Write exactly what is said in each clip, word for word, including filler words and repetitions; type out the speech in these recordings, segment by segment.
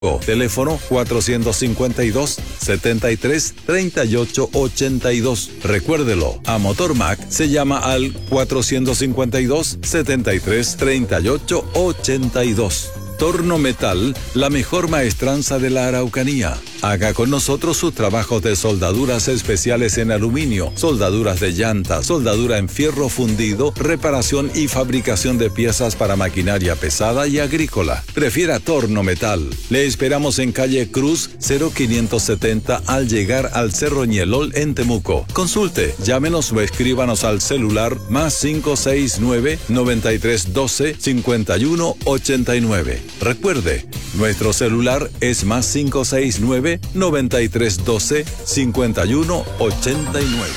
Teléfono cuatrocientos cincuenta y dos, setenta y tres, treinta y ocho ochenta y dos. Recuérdelo, a Motor Mac se llama al cuatrocientos cincuenta y dos, setenta y tres, treinta y ocho ochenta y dos. Torno Metal, la mejor maestranza de la Araucanía. Haga con nosotros sus trabajos de soldaduras especiales en aluminio, soldaduras de llantas, soldadura en fierro fundido, reparación y fabricación de piezas para maquinaria pesada y agrícola. Prefiera Torno Metal. Le esperamos en calle Cruz cero quinientos setenta al llegar al Cerro Ñelol en Temuco. Consulte, llámenos o escríbanos al celular más cinco seis nueve, noventa y tres doce, cincuenta y uno ochenta y nueve. Recuerde, nuestro celular es más cinco seis nueve, noventa y tres doce, cincuenta y uno ochenta y nueve.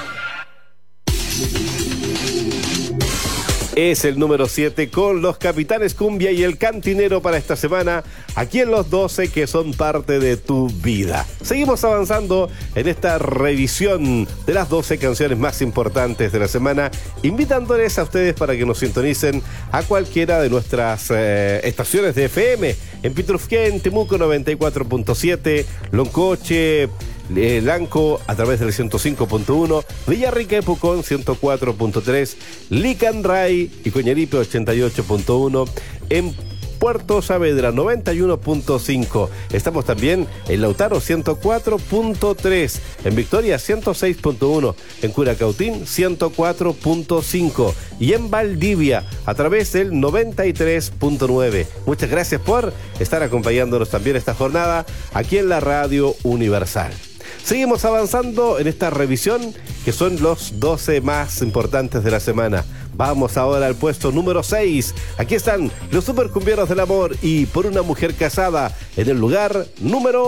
Es el número siete con los Capitanes Cumbia y el Cantinero para esta semana, aquí en los doce que son parte de tu vida. Seguimos avanzando en esta revisión de las doce canciones más importantes de la semana, invitándoles a ustedes para que nos sintonicen a cualquiera de nuestras eh, estaciones de F M, en Pitrufquén, Temuco noventa y cuatro punto siete, Loncoche, Eh, Lanco a través del ciento cinco punto uno, Villarrica y Pucón ciento cuatro punto tres, Licanray y Coñaripe ochenta y ocho punto uno, en Puerto Saavedra noventa y uno punto cinco. Estamos también en Lautaro ciento cuatro punto tres, en Victoria ciento seis punto uno, en Curacautín ciento cuatro punto cinco y en Valdivia a través del noventa y tres punto nueve. Muchas gracias por estar acompañándonos también esta jornada aquí en la Radio Universal. Seguimos avanzando en esta revisión que son los doce más importantes de la semana. Vamos ahora al puesto número seis. Aquí están los supercumbieros del amor y Por una mujer casada en el lugar número